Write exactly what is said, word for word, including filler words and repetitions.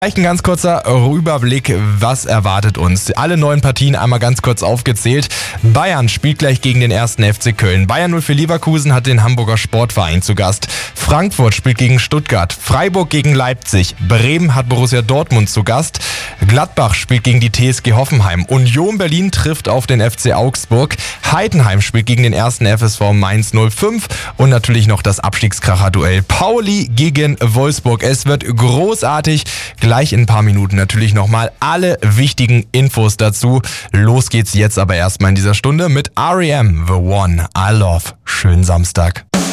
Vielleicht ein ganz kurzer Rüberblick, was erwartet uns. Alle neun Partien einmal ganz kurz aufgezählt. Bayern spielt gleich gegen den ersten F C Köln. Bayern null vier Leverkusen hat den Hamburger Sportverein zu Gast. Frankfurt spielt gegen Stuttgart. Freiburg gegen Leipzig. Bremen hat Borussia Dortmund zu Gast. Gladbach spielt gegen die T S G Hoffenheim. Union Berlin trifft auf den F C Augsburg. Heidenheim spielt gegen den ersten F S V Mainz null fünf. Und natürlich noch das Abstiegskracher-Duell Pauli gegen Wolfsburg. Es wird großartig. Gleich in ein paar Minuten natürlich nochmal alle wichtigen Infos dazu. Los geht's jetzt aber erstmal in dieser Stunde mit R E M, The One I Love. Schönen Samstag.